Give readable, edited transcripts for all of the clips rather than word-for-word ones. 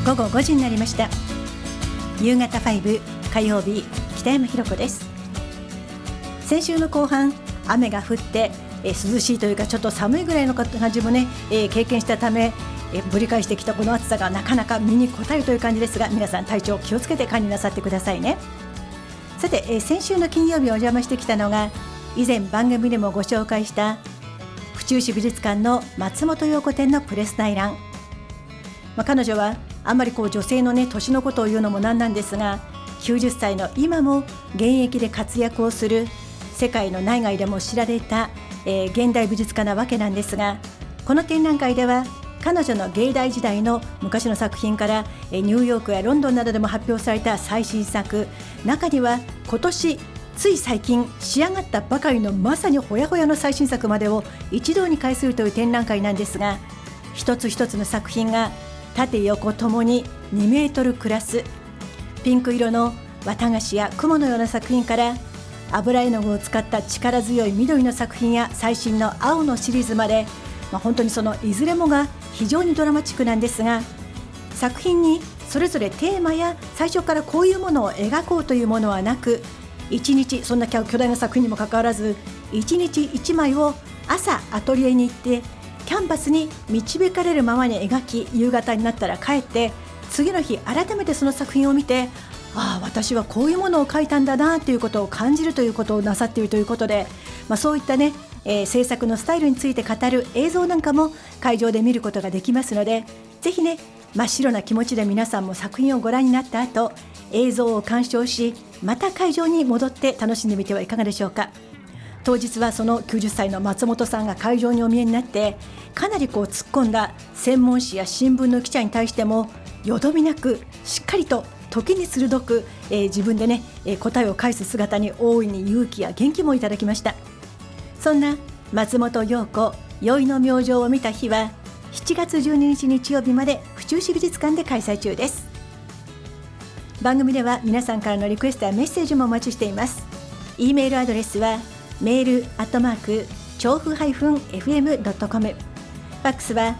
午後5時になりました。夕方5火曜日、北山ひろ子です。先週の後半、雨が降って涼しいというかちょっと寒いぐらいの感じもね、経験したためぶり返してきたこの暑さがなかなか身に応えるという感じですが、皆さん体調気をつけて管理なさってくださいね。さて、先週の金曜日お邪魔してきたのが、以前番組でもご紹介した府中市美術館の松本陽子展のプレス内覧。彼女はあんまり女性の年のことを言うのもなんなんですが、90歳の今も現役で活躍をする世界の内外でも知られた、現代美術家なわけなんですが、この展覧会では彼女の芸大時代の昔の作品から、ニューヨークやロンドンなどでも発表された最新作、中には今年つい最近仕上がったばかりのまさにほやほやの最新作までを一堂に会するという展覧会なんですが、一つ一つの作品が縦横ともに2メートルクラス、ピンク色の綿菓子や雲のような作品から、油絵の具を使った力強い緑の作品や最新の青のシリーズまで、本当にそのいずれもが非常にドラマチックなんですが、作品にそれぞれテーマや最初からこういうものを描こうというものはなく、一日、そんな巨大な作品にもかかわらず一日一枚を朝アトリエに行ってキャンバスに導かれるままに描き、夕方になったら帰って次の日改めてその作品を見て、私はこういうものを描いたんだなということを感じるということをなさっているということで、そういったね、制作のスタイルについて語る映像なんかも会場で見ることができますので、ぜひね、真っ白な気持ちで皆さんも作品をご覧になった後、映像を鑑賞し、また会場に戻って楽しんでみてはいかがでしょうか。当日はその90歳の松本さんが会場にお見えになって、かなり突っ込んだ専門誌や新聞の記者に対してもよどみなくしっかりと時に鋭く、自分でね、答えを返す姿に大いに勇気や元気もいただきました。そんな松本陽子宵の明星を見た日は7月12日日曜日まで府中市美術館で開催中です。番組では皆さんからのリクエストやメッセージもお待ちしています。 E メールアドレスはメール@調布-fm.com、 ファックスは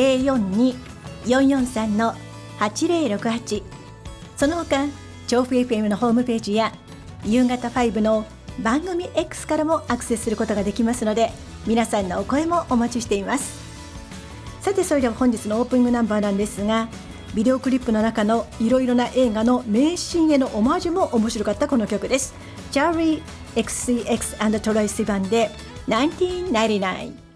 042-443-8068。 その他調布 FM のホームページや夕方5の番組 X からもアクセスすることができますので、皆さんのお声もお待ちしています。さて、それでは本日のオープニングナンバーなんですが、ビデオクリップの中のいろいろな映画の名シーンへのオマージュも面白かったこの曲です。チャーリー XCX& トロイ・シバンで1999。